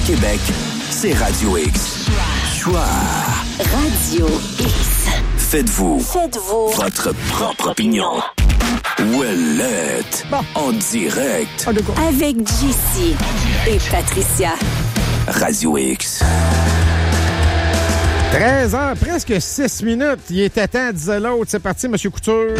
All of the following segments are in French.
Québec, c'est Radio X. Choix. Radio X. Faites-vous votre propre opinion. Ouellette. En direct. Avec JC et Patricia. Radio X. 13h, presque 6 minutes. Il était temps, disait l'autre. C'est parti, M. Couture.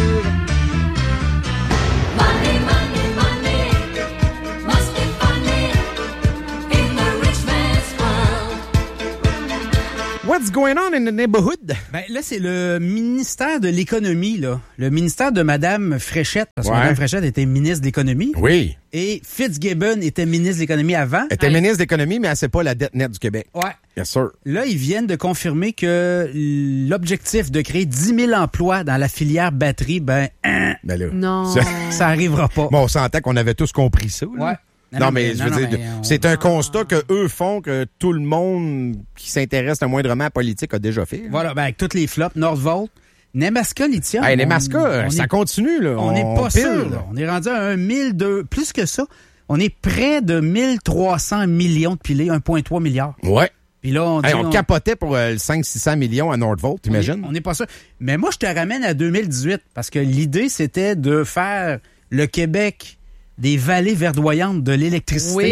What's going on in the neighborhood? Ben là, c'est le ministère de l'économie, là. Le ministère de Mme Fréchette, parce que Mme Fréchette était ministre de l'économie. Oui. Et Fitzgibbon était ministre de l'économie avant. Elle était ministre de l'économie, mais elle sait pas la dette nette du Québec. Ouais. Bien sûr. Là, ils viennent de confirmer que l'objectif de créer 10 000 emplois dans la filière batterie, ben là, Non. ça arrivera pas. Bon, on sentait qu'on avait tous compris ça. Là. Ouais. Non, mais je veux dire, c'est un constat que eux font, que tout le monde qui s'intéresse le moindrement à la politique a déjà fait. Voilà, ben avec toutes les flops, Northvolt, Nemaska Lithium. Hey, Nemaska, ça continue, là. On n'est pas pile, sûr, là. On est rendu à 1,2, plus que ça. On est près de 1300 millions de pilés, 1,3 milliard. Ouais. Puis là, on dit... on capotait pour 500-600 millions à Northvolt, t'imagines? On n'est pas sûr. Mais moi, je te ramène à 2018, parce que l'idée, c'était de faire le Québec des vallées verdoyantes de l'électricité. Oui.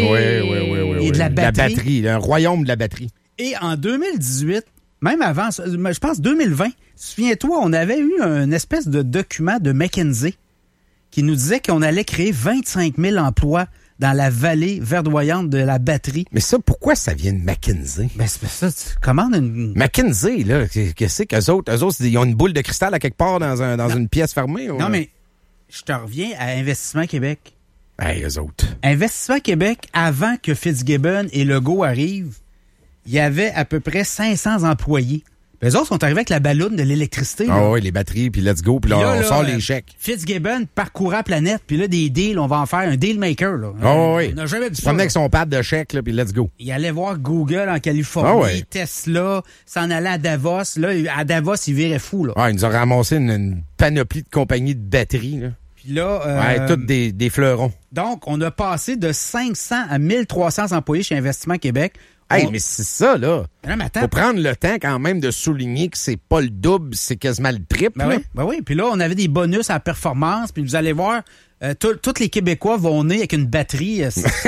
Et de la batterie. La batterie, un royaume de la batterie. Et en 2018, même avant, je pense 2020, souviens-toi, on avait eu une espèce de document de McKinsey qui nous disait qu'on allait créer 25 000 emplois dans la vallée verdoyante de la batterie. Mais ça, pourquoi ça vient de McKinsey? Ben, c'est ça, tu commandes une... McKinsey, là, qu'est-ce qu'eux autres? Eux autres, ils ont une boule de cristal à quelque part dans une pièce fermée? Ou... Non, mais je te reviens à Investissement Québec. Hey, eux autres. Investissement Québec, avant que Fitzgibbon et Legault arrivent, il y avait à peu près 500 employés. Les autres sont arrivés avec la balloune de l'électricité. Ah oui, les batteries, puis let's go, puis là, on sort les chèques. Fitzgibbon parcourt la planète, puis là, des deals, on va en faire un deal maker. Là. Oui. On n'a jamais vu ça. Il promenait avec son pad de chèques, là, puis let's go. Il allait voir Google en Californie, Tesla, s'en allait à Davos. Là, à Davos, il virait fou. Là. Il nous a ramassé une panoplie de compagnies de batteries. Là. Puis là... toutes des fleurons. Donc, on a passé de 500 à 1300 employés chez Investissement Québec. Mais c'est ça, là. Non, mais attends. Faut prendre le temps quand même de souligner que c'est pas le double, c'est quasiment le triple. Ben oui. Puis là, on avait des bonus à la performance. Puis vous allez voir, tous les Québécois vont naître avec une batterie.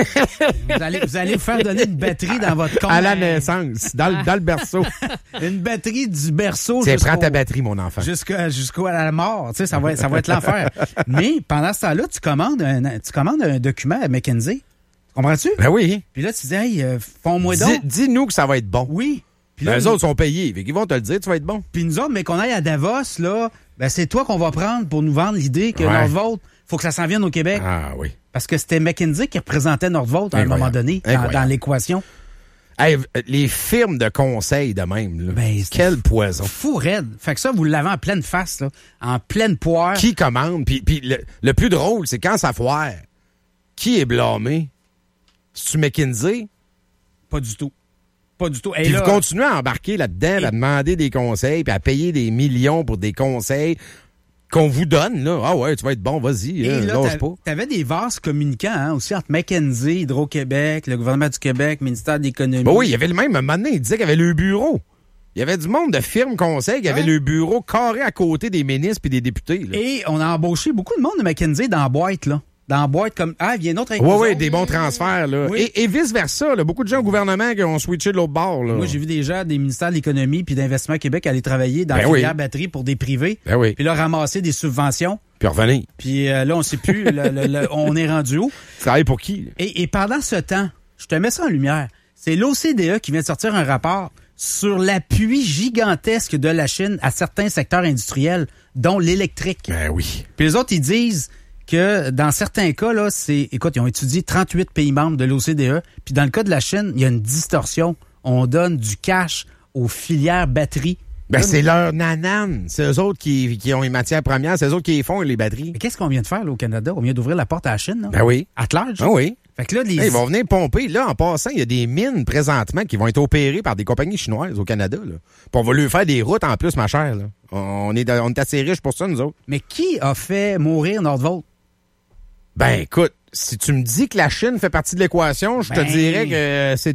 vous allez vous faire donner une batterie dans votre compte. À la naissance, dans le berceau. Une batterie du berceau. Tiens, prends ta batterie, mon enfant. Jusqu'à la mort. Tu sais, ça va être l'enfer. Mais pendant ce temps-là, tu commandes un document à McKinsey. Comprends-tu? Ben oui. Puis là, tu dis, hey, font-moi donc. Dis-nous que ça va être bon. Oui. Puis là, les autres sont payés. Ils vont te le dire, tu vas être bon. Puis nous autres, mais qu'on aille à Davos, là, ben c'est toi qu'on va prendre pour nous vendre l'idée que Northvolt, faut que ça s'en vienne au Québec. Ah oui. Parce que c'était McKinsey qui représentait Northvolt à un moment donné dans l'équation. Hey, les firmes de conseil de même, là. Ben, quel poison. Fou raide. Fait que ça, vous l'avez en pleine face, là. En pleine poire. Qui commande? Puis le plus drôle, c'est quand ça foire. Qui est blâmé? C'est-tu McKinsey? Pas du tout. Pas du tout. Puis vous continuez à embarquer là-dedans, à demander des conseils, puis à payer des millions pour des conseils qu'on vous donne, là. Ah ouais, tu vas être bon, vas-y, lâche pas. T'avais des vases communicants, aussi, entre McKinsey, Hydro-Québec, le gouvernement du Québec, ministère de l'économie. Ben oui, il y avait le même, un moment donné, il disait qu'il y avait le bureau. Il y avait du monde de firmes conseils qui avait le bureau carré à côté des ministres puis des députés, là. Et on a embauché beaucoup de monde de McKinsey dans la boîte, là. Dans la boîte comme il vient d'autres avec Oui, des bons transferts, là. Oui. Et vice-versa, là. Beaucoup de gens au gouvernement qui ont switché de l'autre bord, là. Moi, j'ai vu des gens des ministères de l'économie puis d'Investissement Québec aller travailler dans la filière batterie pour des privés. Ben oui. Puis là, ramasser des subventions. Puis revenir. Puis là, on sait plus, on est rendu où. Tu travailles pour qui? Et pendant ce temps, je te mets ça en lumière, c'est l'OCDE qui vient de sortir un rapport sur l'appui gigantesque de la Chine à certains secteurs industriels, dont l'électrique. Ben oui. Puis les autres, ils disent que dans certains cas, là, écoute, ils ont étudié 38 pays membres de l'OCDE, puis dans le cas de la Chine, il y a une distorsion. On donne du cash aux filières batteries. Ben, c'est leur nanane. C'est eux autres qui ont les matières premières, c'est eux autres qui les font, les batteries. Mais qu'est-ce qu'on vient de faire là, au Canada? On vient d'ouvrir la porte à la Chine, là? Ben oui. À large? Ah oui. Fait que là, ils vont venir pomper. Là, en passant, il y a des mines présentement qui vont être opérées par des compagnies chinoises au Canada. Là. Puis on va lui faire des routes en plus, ma chère. Là. On est assez riches pour ça, nous autres. Mais qui a fait mourir Northvolt? Ben, écoute, si tu me dis que la Chine fait partie de l'équation, je te dirais que c'est une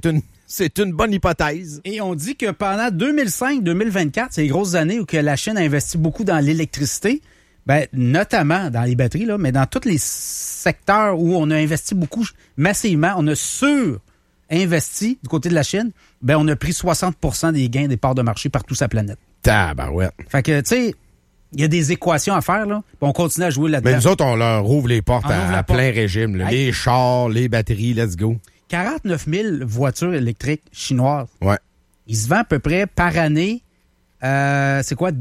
c'est une bonne hypothèse. Et on dit que pendant 2005-2024, c'est les grosses années où que la Chine a investi beaucoup dans l'électricité, ben, notamment dans les batteries, là, mais dans tous les secteurs où on a investi beaucoup massivement, on a sur-investi du côté de la Chine, ben, on a pris 60% des gains des parts de marché partout sur la planète. Tabarouette. Fait que, tu sais, il y a des équations à faire, là. Puis on continue à jouer là-dedans. Mais nous autres, on leur ouvre les portes à porte. plein régime. Là. Les chars, les batteries, let's go. 49 000 voitures électriques chinoises. Ouais. Il se vend à peu près par année, c'est quoi,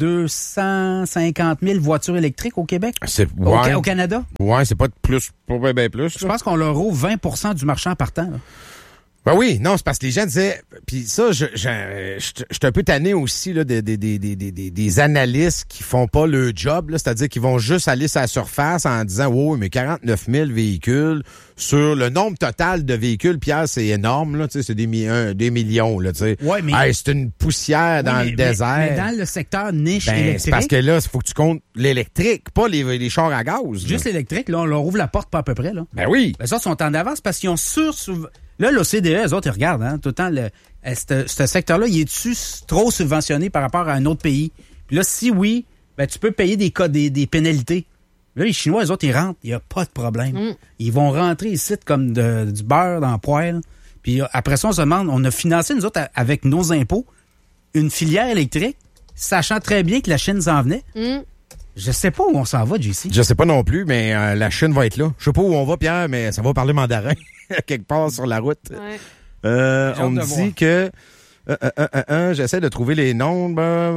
250 000 voitures électriques au Québec? Au Canada? Ouais, c'est pas plus, pas bien plus. Je pense qu'on leur ouvre 20 du marché en partant, là. Ben oui, non, c'est parce que les gens disaient, puis ça, je suis un peu tanné aussi là des analystes qui font pas le job, là, c'est-à-dire qu'ils vont juste aller sur la surface en disant, oh, mais 49 000 véhicules sur le nombre total de véhicules, Pierre, c'est énorme, là, tu sais, c'est des millions, là, tu sais. Ouais, mais c'est une poussière dans le désert. Mais dans le secteur niche électrique. C'est parce que là, il faut que tu comptes l'électrique, pas les chars à gaz. Juste l'électrique, là, on leur ouvre la porte pas à peu près, là. Ben oui. Ben ça, ils sont en avance parce qu'ils ont Là, l'OCDE, eux autres, ils regardent, hein, tout le temps, ce secteur-là, il est-tu trop subventionné par rapport à un autre pays? Puis là, si oui, ben, tu peux payer des pénalités. Là, les Chinois, eux autres, ils rentrent, il n'y a pas de problème. Ils vont rentrer ici comme du beurre dans le poêle. Puis après ça, on se demande, on a financé, nous autres, avec nos impôts, une filière électrique, sachant très bien que la Chine s'en venait. Je sais pas où on s'en va, JC. Je sais pas non plus, mais la Chine va être là. Je sais pas où on va, Pierre, mais ça va parler mandarin quelque part sur la route. Ouais. On me dit que... j'essaie de trouver les noms.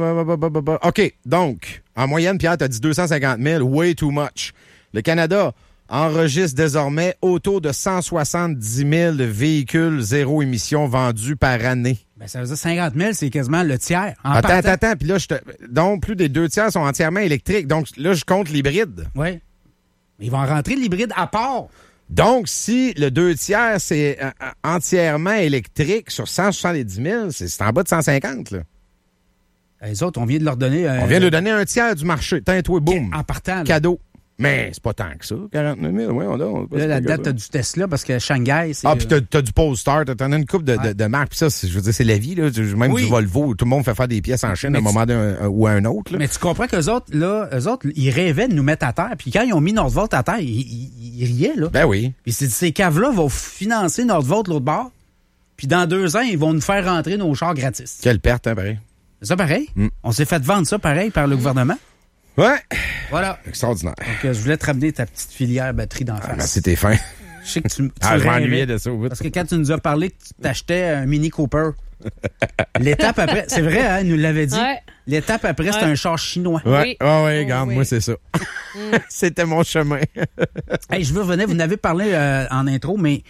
OK, donc, en moyenne, Pierre, t'as dit 250 000, way too much. Le Canada enregistre désormais autour de 170 000 véhicules zéro émission vendus par année. Ben, ça veut dire 50 000, c'est quasiment le tiers. Attends. Puis là, donc, plus des 2 tiers sont entièrement électriques. Donc, là, je compte l'hybride. Oui. Ils vont rentrer l'hybride à part. Donc, si le 2 tiers, c'est entièrement électrique sur 170 000, c'est en bas de 150, là. Les autres, on vient de leur donner... on vient de leur donner un tiers du marché. Toi, boum. En partant, là. Cadeau. Mais c'est pas tant que ça, 49 000. Ouais, là, la date, t'as du Tesla parce que Shanghai, c'est... puis t'as du Polestar, t'en as une couple de marques. Puis ça, je veux dire, c'est la vie, là. Même du Volvo, tout le monde fait faire des pièces en Chine à un moment ou à un autre, là. Mais tu comprends qu'eux autres, ils rêvaient de nous mettre à terre. Puis quand ils ont mis Northvolt à terre, ils riaient, là. Ben oui. Puis ces caves-là vont financer Northvolt l'autre bord. Puis dans 2 ans, ils vont nous faire rentrer nos chars gratis. Quelle perte, hein, pareil. C'est ça, pareil. On s'est fait vendre ça, pareil, par le gouvernement. Ouais. Voilà. Extraordinaire. Donc, je voulais te ramener ta petite filière batterie d'en face. Merci, t'es fin. Je sais que tu je m'ennuyais de ça. Parce que quand tu nous as parlé que tu t'achetais un Mini Cooper, l'étape après, c'est vrai, hein, il nous l'avait dit. Ouais. L'étape après, c'est un char chinois. Ouais, regarde, moi, c'est ça. C'était mon chemin. Hey, je veux revenir, vous n'avez parlé en intro, mais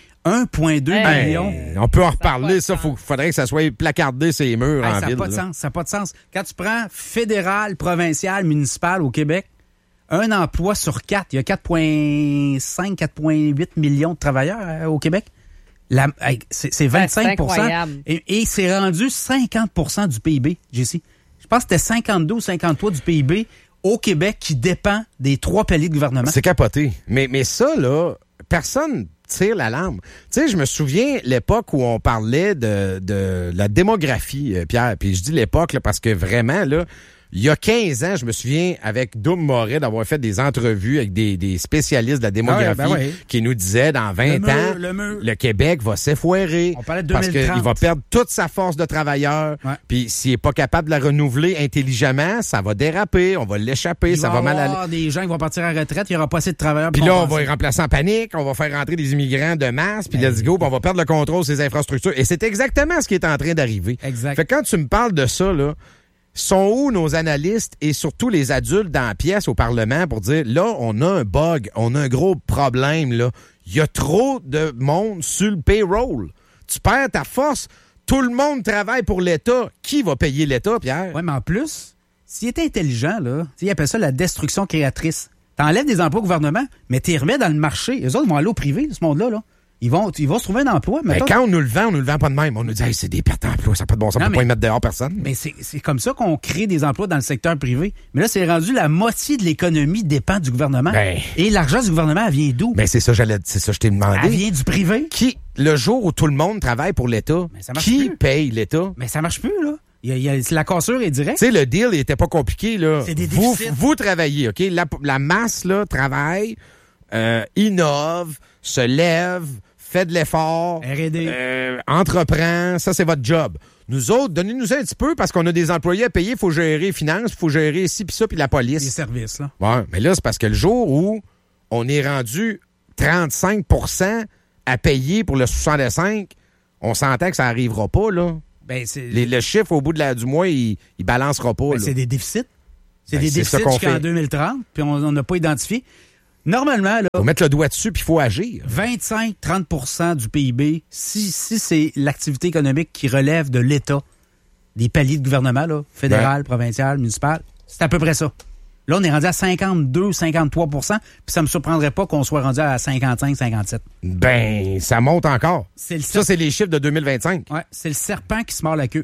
1,2 million. On peut en reparler, ça. Faudrait que ça soit placardé ces murs en ville. Ça n'a pas de sens. Quand tu prends fédéral, provincial, municipal au Québec, un emploi sur 4, il y a 4,5, 4,8 millions de travailleurs au Québec. C'est 25 et c'est rendu 50 du PIB, JC. Je pense que c'était 52 ou 53 du PIB au Québec qui dépend des 3 paliers de gouvernement. C'est capoté. Mais ça, là, personne tire l'alarme. Tu sais, je me souviens l'époque où on parlait de la démographie, Pierre. Puis je dis l'époque là, parce que vraiment, là, il y a 15 ans, je me souviens, avec Doum Moret, d'avoir fait des entrevues avec des spécialistes de la démographie qui nous disaient, dans 20 ans, le Québec va s'effoirer. On parlait de 2030. Parce qu'il va perdre toute sa force de travailleur. Ouais. Puis s'il n'est pas capable de la renouveler intelligemment, ça va déraper, on va l'échapper, ça va mal aller. Il va y avoir des gens qui vont partir à la retraite, il n'y aura pas assez de travailleurs. Puis là, on va les remplacer en panique, on va faire rentrer des immigrants de masse, puis let's go, puis on va perdre le contrôle de ces infrastructures. Et c'est exactement ce qui est en train d'arriver. Exact. Fait que quand tu me parles de ça, là, sont où nos analystes et surtout les adultes dans la pièce au Parlement pour dire, là, on a un bug, on a un gros problème, là. Il y a trop de monde sur le payroll. Tu perds ta force. Tout le monde travaille pour l'État. Qui va payer l'État, Pierre? Oui, mais en plus, s'il était intelligent, là, il appelle ça la destruction créatrice. T'enlèves des emplois au gouvernement, mais tu les remets dans le marché. Les autres vont aller au privé, ce monde-là, là. ils vont se trouver un emploi. Ben, quand on nous le vend pas de même. On nous dit, hey, c'est des pertes d'emploi, ça n'a pas de bon sens, on peut pas y mettre dehors personne. Mais c'est comme ça qu'on crée des emplois dans le secteur privé. Mais là, c'est rendu la moitié de l'économie dépend du gouvernement. Ben, et l'argent du gouvernement, elle vient d'où? Ben, c'est ça, je t'ai demandé. Elle vient du privé. Le jour où tout le monde travaille pour l'État, qui paye l'État? Mais ça marche plus, là. La cassure est directe. Tu sais, le deal, il était pas compliqué, là. C'est des déficits. Vous travaillez, OK? La masse, là, travaille, innove, se lève, fait de l'effort, R&D. entreprend, ça c'est votre job. Nous autres, donnez-nous un petit peu parce qu'on a des employés à payer, il faut gérer les finances, il faut gérer ci puis ça puis la police. Les services, là. Ouais, mais là c'est parce que le jour où on est rendu 35% à payer pour le 65, on s'entend que ça arrivera pas là. Ben le chiffre au bout du mois, il balancera pas. Ben, là. c'est des déficits. C'est Ben, des c'est déficits jusqu'en 2030, puis on n'a pas identifié. Normalement, là. Faut mettre le doigt dessus puis il faut agir. 25-30% du PIB, si c'est l'activité économique qui relève de l'État, des paliers de gouvernement, là, fédéral, provincial, municipal, c'est à peu près ça. Là, on est rendu à 52-53%, puis ça me surprendrait pas qu'on soit rendu à 55-57%. Ben, ça monte encore. Ça, c'est les chiffres de 2025. Ouais, c'est le serpent qui se mord la queue.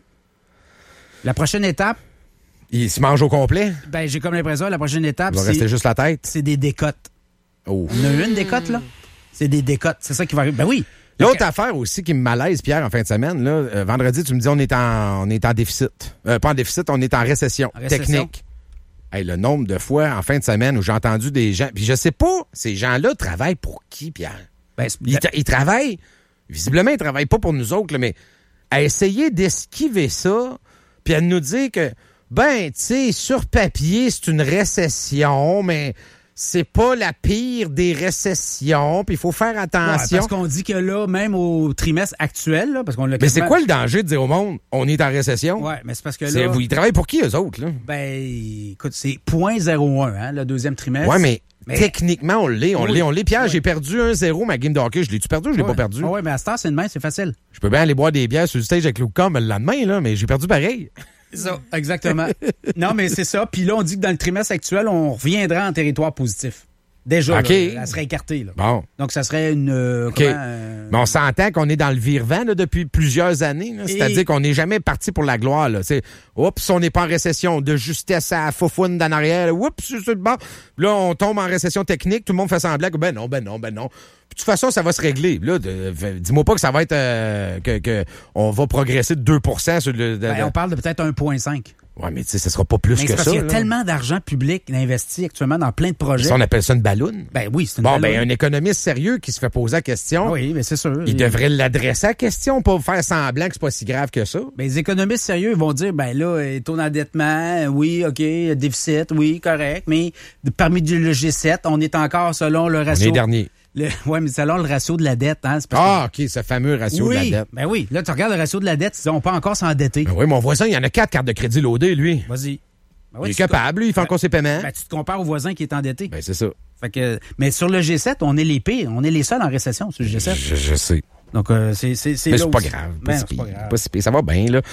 La prochaine étape... Il se mange au complet? Ben, j'ai comme l'impression, la prochaine étape, il va rester juste la tête. C'est des décotes. Oh. On a eu une décote, là? C'est des décotes. C'est ça qui va arriver. Ben oui. L'autre affaire aussi qui me malaise, Pierre, en fin de semaine, là, vendredi, tu me dis on est en déficit. Pas en déficit, on est en récession technique. Hey, le nombre de fois en fin de semaine où j'ai entendu des gens... Puis je sais pas, ces gens-là travaillent pour qui, Pierre? Ben, ils travaillent... Visiblement, ils travaillent pas pour nous autres, là, mais à essayer d'esquiver ça, puis à nous dire que, ben, tu sais, sur papier, c'est une récession, mais... C'est pas la pire des récessions, puis il faut faire attention. Ouais, parce qu'on dit que là, même au trimestre actuel, là, parce qu'on l'a. Mais c'est quoi le danger de dire au monde, on est en récession? Ouais, mais c'est parce que là. Ils travaillent pour qui, eux autres, là? Ben, écoute, c'est 0.01, hein, le deuxième trimestre. Ouais, mais techniquement, on l'est. Pierre, ouais. J'ai perdu 1-0 ma game de hockey. Je l'ai-tu perdu ou je l'ai pas perdu? Ouais, mais à ce temps, c'est demain, c'est facile. Je peux bien aller boire des bières sur le stage avec Lucas le lendemain, là, mais j'ai perdu pareil. C'est ça, exactement. Non, mais c'est ça. Puis là, on dit que dans le trimestre actuel, on reviendra en territoire positif. Déjà, okay. Là, elle serait écartée. Là. Bon. Donc, ça serait une... Okay. Mais on s'entend qu'on est dans le vire-vent là, depuis plusieurs années. C'est-à-dire qu'on n'est jamais parti pour la gloire. Là. Oups, on n'est pas en récession. De justesse à foufoune d'en arrière. Oups, c'est bon. Là, on tombe en récession technique. Tout le monde fait semblant que ben non. Puis, de toute façon, ça va se régler. Là, dis-moi pas que ça va être... que on va progresser de 2% sur le... on parle de peut-être 1,5. Ouais, mais tu sais, ce sera pas plus que ça. Parce qu'il y a tellement d'argent public investi actuellement dans plein de projets. Ça, on appelle ça une balloune. Ben oui, c'est une balloune. Ben un économiste sérieux qui se fait poser la question. Oui, mais c'est sûr. Il devrait l'adresser à la question, pas faire semblant que c'est pas si grave que ça. Ben, les économistes sérieux vont dire, ben là, taux d'endettement, oui, OK, déficit, oui, correct, mais parmi le G7, on est encore selon le ratio. On est dernier. Oui, mais selon le ratio de la dette. Hein, OK, ce fameux ratio de la dette. Ben oui, là, tu regardes le ratio de la dette, on peut encore s'endetter. Ben oui, mon voisin, il y en a 4 cartes de crédit loadées, lui. Vas-y. Ben oui, il est capable, lui, il fait encore ses paiements. Ben, tu te compares au voisin qui est endetté. Ben, c'est ça. Fait que, mais sur le G7, on est les pires. On est les seuls en récession sur le G7. Je sais. Donc, c'est mais c'est pas grave. Pas si pire. Ça va bien, là.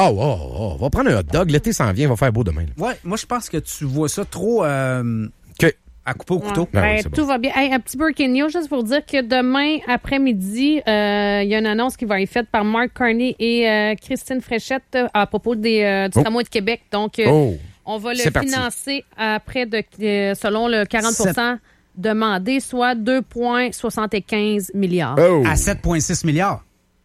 On va prendre un hot dog. L'été s'en vient, il va faire beau demain. Oui, moi, je pense que tu vois ça trop... à couper au couteau. Ouais. Tout va bien. Hey, un petit breaking news, juste pour dire que demain après-midi, il y a une annonce qui va être faite par Mark Carney et Christine Fréchette à propos du tramway de Québec. Donc, on va le financer à près de, selon le 40% demandé, soit 2,75 milliards. À 7,6 milliards.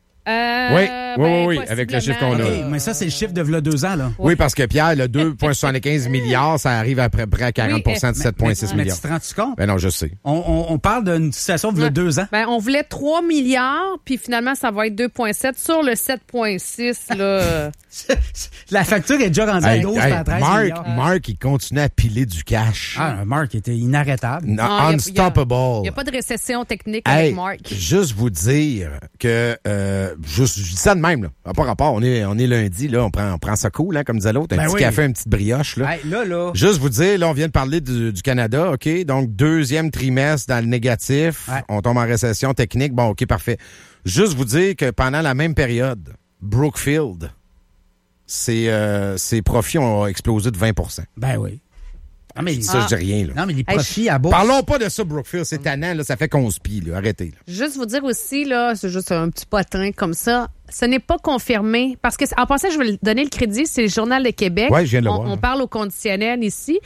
Oui, avec le chiffre qu'on a. Okay, mais ça, c'est le chiffre de v'là 2 ans, là. Oui, parce que Pierre, le 2,75 milliards, ça arrive à peu près à 40% de 7,6 milliards. Mais tu te rends-tu compte? Ben non, je sais. On parle d'une situation de v'là 2 ans. Ben, on voulait 3 milliards, puis finalement, ça va être 2,7 sur le 7,6, là. La facture est déjà rendue à 12 à 13 milliards. Mark, il continue à piler du cash. Mark était inarrêtable. Unstoppable. Il n'y a pas de récession technique avec Mark. Juste vous dire que... je dis ça de même, là. Pas rapport. On est lundi, là. On prend ça cool, hein, comme disait l'autre. Un petit café, une petite brioche, là. Là. Juste vous dire, là, on vient de parler du Canada, OK? Donc, deuxième trimestre dans le négatif. Ouais. On tombe en récession technique. Bon, OK, parfait. Juste vous dire que pendant la même période, Brookfield, ses profits ont explosé de 20%. Ben oui. Non, mais Ça, je dis rien, là. Non, mais les profits à bourse. Parlons pas de ça, Brookfield. C'est tannant, là. Ça fait qu'on se pille, là. Arrêtez, là. Juste vous dire aussi, là, c'est juste un petit potin comme ça. Ce n'est pas confirmé. Parce que, en passant, je vais donner le crédit, c'est le Journal de Québec. Oui, je viens de le voir. On parle au conditionnel ici.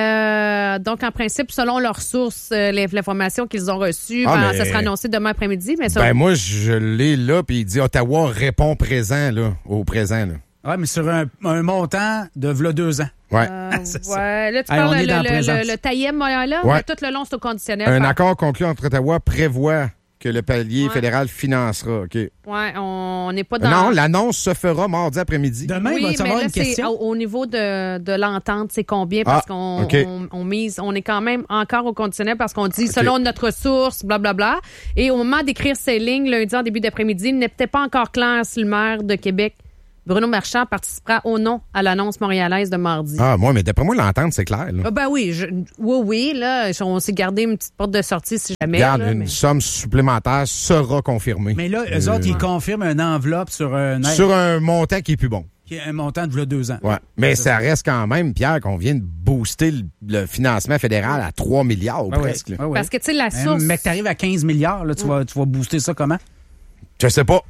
Donc, en principe, selon leurs sources, l'information qu'ils ont reçue, ça sera annoncé demain après-midi. Mais moi, je l'ai là, puis il dit Ottawa répond présent, là, au présent, là. Oui, mais sur un montant de v'là 2 ans. Ouais. Ouais. Là, tu parles le taillem, là, ouais. mais tout le long, c'est au conditionnel. Un accord conclu entre Ottawa prévoit que le palier fédéral financera. OK. Oui, on n'est pas dans... Non, l'annonce se fera mardi après-midi. Demain, il va y avoir une question. Au niveau de l'entente, c'est combien? Parce qu'on on est quand même encore au conditionnel parce qu'on dit selon notre source, blablabla. Et au moment d'écrire ces lignes, lundi en début d'après-midi, il n'est peut-être pas encore clair si le maire de Québec, Bruno Marchand, participera ou non à l'annonce montréalaise de mardi. Ah, mais d'après moi, l'entente, c'est clair. Là. Oui, là, on s'est gardé une petite porte de sortie si jamais. Regarde, une somme supplémentaire sera confirmée. Mais là, eux autres, ils confirment une enveloppe sur un montant qui est plus bon. Qui est un montant de 2 ans. Ouais. Mais ça reste quand même, Pierre, qu'on vient de booster le financement fédéral à 3 milliards presque. Oui. Parce que, tu sais, la source... Mais que tu arrives à 15 milliards, là, tu vas booster ça comment? Je sais pas.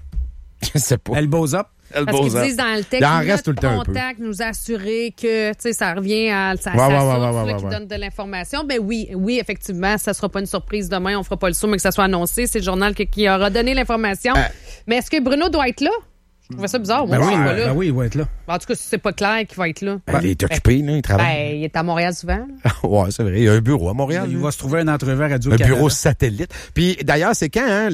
Elbows up. Parce qu'ils disent dans le texte, il en reste tout le temps contact nous assurer que ça revient à sa source qui donne de l'information. Ben oui, effectivement, ça sera pas une surprise demain, on fera pas le saut, mais que ça soit annoncé. C'est le journal qui aura donné l'information. Mais est-ce que Bruno doit être là? Je trouvais ça bizarre. Moi, oui, il va être là. En tout cas, si c'est pas clair qu'il va être là. Il est occupé, là, il travaille. Il est à Montréal souvent. Oui, c'est vrai. Il y a un bureau à Montréal. Il va se trouver un entrevue à Radio-Canada. Un bureau satellite. Puis d'ailleurs, c'est quand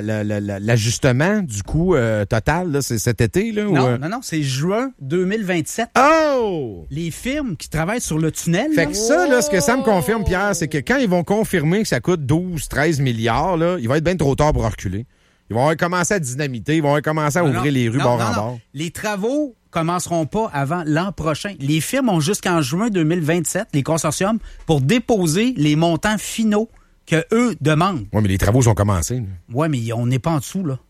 l'ajustement du coût total? Là, c'est cet été? Là, non, c'est juin 2027. Oh! Les firmes qui travaillent sur le tunnel. Fait que ça, là, ce que ça me confirme, Pierre, c'est que quand ils vont confirmer que ça coûte 12-13 milliards, là, il va être bien trop tard pour reculer. Ils vont commencer à dynamiter, ils vont commencer à ouvrir les rues bord en bord. Les travaux commenceront pas avant l'an prochain. Les firmes ont jusqu'en juin 2027, les consortiums, pour déposer les montants finaux que eux demandent. Oui, mais les travaux sont commencés. Oui, mais on n'est pas en dessous, là.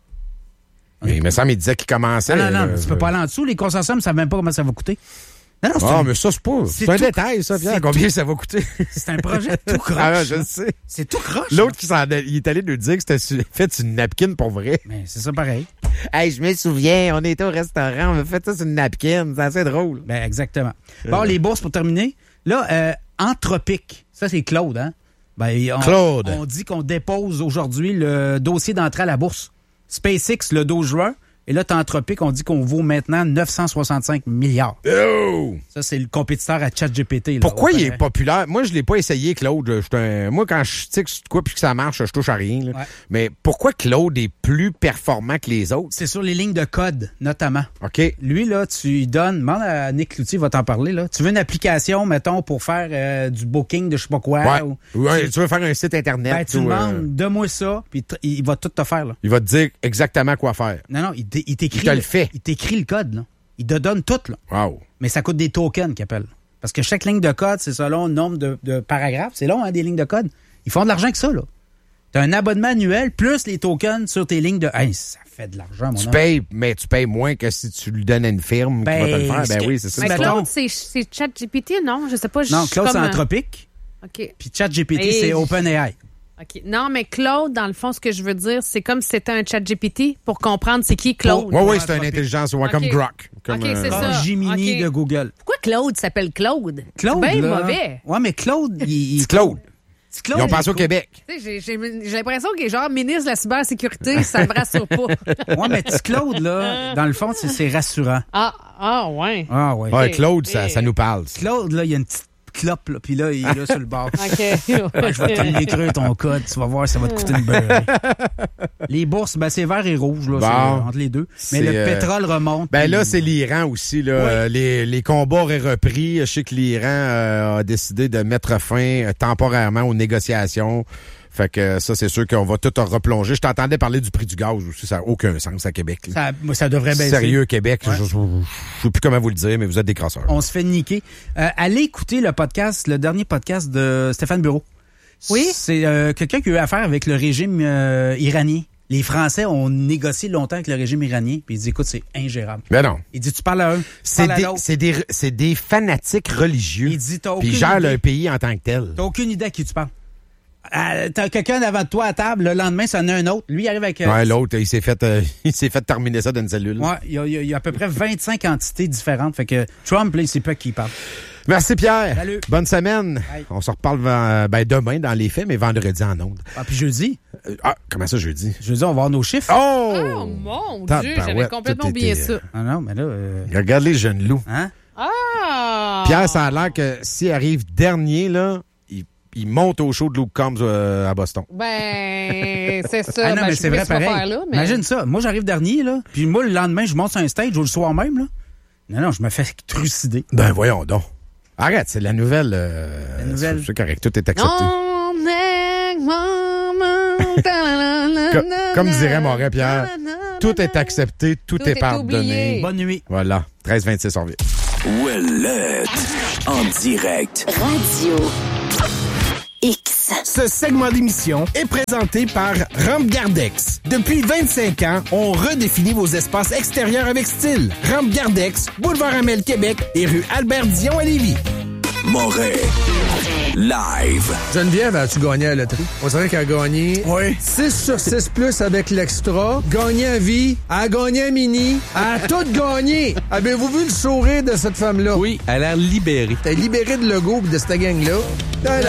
Mais ça, il disait qu'ils commençaient. Non, tu peux pas aller en dessous. Les consortiums ne savent même pas comment ça va coûter. Non, mais ça, c'est pas. C'est un détail, ça, Pierre. Combien ça va coûter? C'est un projet tout croche. Ah, je le sais. C'est tout croche. L'autre il est allé nous dire que c'était fait une napkin pour vrai. Mais c'est ça pareil. Hey, je me souviens, on était au restaurant, on a fait ça sur une napkin. C'est assez drôle. Ben, exactement. Bon, les bourses pour terminer. Là, Anthropic. Ça, c'est Claude, hein? Claude. On dit qu'on dépose aujourd'hui le dossier d'entrée à la bourse. SpaceX, le 12 juin. Et là, Anthropic, on dit qu'on vaut maintenant 965 milliards. Oh! Ça, c'est le compétiteur à ChatGPT. Là. Pourquoi il est populaire? Moi, je l'ai pas essayé, Claude. Moi, quand je sais que quoi puis que ça marche, je touche à rien. Là. Ouais. Mais pourquoi Claude est plus performant que les autres? C'est sur les lignes de code, notamment. OK. Lui, là, tu lui donnes... Demande à Nick Cloutier, il va t'en parler, là. Tu veux une application, mettons, pour faire du booking de je sais pas quoi. Ouais. Tu veux faire un site Internet. Ben, tu demandes, donne-moi ça, puis il va tout te faire, là. Il va te dire exactement quoi faire. Non, il t'écrit... Il te le fait. Il t'écrit le code, là. Il te donne tout, là. Wow. Mais ça coûte des tokens qu'ils appellent. Parce que chaque ligne de code, c'est selon le nombre de paragraphes. C'est long, hein, des lignes de code. Ils font de l'argent que ça, là. T'as un abonnement annuel plus les tokens sur tes lignes de... Hey, ça fait de l'argent, mon homme. Mais tu payes moins que si tu lui donnes à une firme qui va te le faire. Ben oui, c'est ça. Mais Claude, c'est ChatGPT, non? Je sais pas. Non, Claude, c'est Anthropic. OK. Puis ChatGPT, c'est OpenAI. OK. Non, mais Claude, dans le fond, ce que je veux dire, c'est comme si c'était un ChatGPT pour comprendre c'est qui Claude. Oui, c'est une intelligence, comme Grok. Comme c'est ça. Gemini de Google. Pourquoi Claude s'appelle Claude? Claude, c'est bien mauvais. Ouais, mais Claude, c'est Claude. Ils ont passé au Québec. J'ai l'impression qu'il est genre ministre de la cybersécurité, ça me rassure pas. Ouais, mais petit Claude, là, dans le fond, c'est rassurant. Ah, ouais. Ah, ouais. Ouais, Claude, ça nous parle. Claude, là, il y a une petite clope, là, puis là, il est là sur le bord. OK. Je vais te l'écrire ton code, tu vas voir, ça va te coûter une beurre. Les bourses, ben, c'est vert et rouge, là, entre les deux. Mais le pétrole remonte. Ben là, c'est l'Iran aussi, là. Oui. Les combats auraient repris. Je sais que l'Iran a décidé de mettre fin temporairement aux négociations. Fait que ça, c'est sûr qu'on va tout replonger. Je t'entendais parler du prix du gaz aussi. Ça n'a aucun sens à Québec. Ça devrait baisser. Sérieux, Québec. Ouais. Je ne sais plus comment vous le dire, mais vous êtes des crasseurs. On se fait niquer. Allez écouter le dernier podcast de Stéphane Bureau. Oui. C'est quelqu'un qui a eu affaire avec le régime iranien. Les Français ont négocié longtemps avec le régime iranien, puis il dit, écoute, c'est ingérable. Ben non. Il dit, tu parles à un, c'est des fanatiques religieux. Il dit, puis ils gèrent le pays en tant que tel. T'as aucune idée à qui tu parles. T'as quelqu'un devant toi à table, le lendemain, ça en a un autre. Lui, il arrive avec... ouais, l'autre, il s'est fait terminer ça dans une cellule. Ouais, il y a à peu près 25 entités différentes. Fait que Trump, là, il sait pas qui il parle. Merci, Pierre. Salut. Bonne semaine. Bye. On se reparle demain dans les faits, mais vendredi en ondes. Ah, puis jeudi? Comment ça, jeudi? Jeudi, on va voir nos chiffres. Oh mon Dieu, j'avais complètement oublié ça. Ah non, mais là... Regarde les jeunes loups. Hein? Ah! Pierre, ça a l'air que s'il arrive dernier, là, il monte au show de Luke Combs à Boston. Ben, c'est ça. Ah non, mais c'est vrai, pareil. Là, mais... Imagine ça. Moi, j'arrive dernier, là. Puis moi, le lendemain, je monte sur un stage ou le soir même, là. Non, je me fais trucider. Ben, voyons donc. Arrête, c'est la nouvelle. La nouvelle. C'est correct, tout est accepté. Comme dirait Moret Pierre, tout est accepté, tout est pardonné. Oublié. Bonne nuit. Voilà, 13-26, on revient. Ouellette, en direct. Radio X. Ce segment d'émission est présenté par Rampe Gardex. Depuis 25 ans, on redéfinit vos espaces extérieurs avec style. Rampe Gardex, boulevard Amel, Québec et rue Albert-Dion à Lévis. Moret, live. Geneviève, as-tu gagné à la loterie? On dirait qu'elle a gagné 6 sur 6 plus avec l'extra, gagné à vie, elle a gagné à mini, elle a tout gagné. Avez-vous vu le sourire de cette femme-là? Oui, elle a l'air libérée. T'es libéré de Legault et de cette gang-là.